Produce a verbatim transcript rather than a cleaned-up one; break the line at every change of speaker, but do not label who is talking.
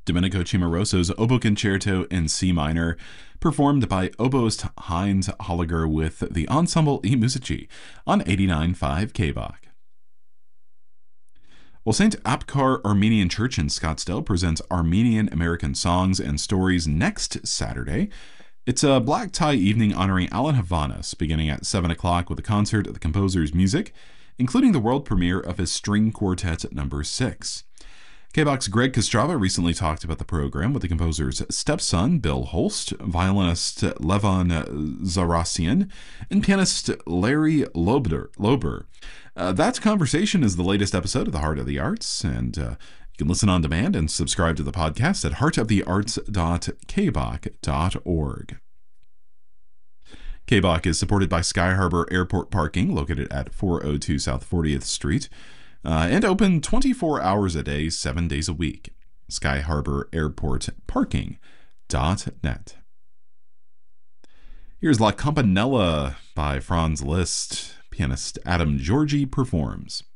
Domenico Cimaroso's Oboe Concerto in C minor, performed by oboist Heinz Holliger with the Ensemble I Musici on eighty-nine point five K B O C. Well, Saint Apkar Armenian Church in Scottsdale presents Armenian American Songs and Stories next Saturday. It's a black tie evening honoring Alan Havanas, beginning at seven o'clock with a concert of the composer's music, including the world premiere of his string quartet number six. K B O C's Greg Kostrava recently talked about the program with the composer's stepson, Bill Holst, violinist Levon Zarassian, and pianist Larry Lober. Lober. Uh, that conversation is the latest episode of The Heart of the Arts, and uh, you can listen on demand and subscribe to the podcast at heart of the arts dot k b o c dot org. K B O C is supported by Sky Harbor Airport Parking, located at four oh two South fortieth Street, uh, and open twenty-four hours a day, seven days a week. Sky Harbor Airport Parking dot net. Here's La Campanella by Franz Liszt. Pianist Adam Georgi performs.